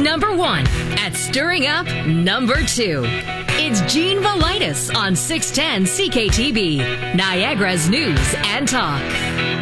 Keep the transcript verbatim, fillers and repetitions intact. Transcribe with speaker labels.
Speaker 1: number one at Stirring Up number two. It's Gene Velitis on six ten C K T B, Niagara's News and Talk.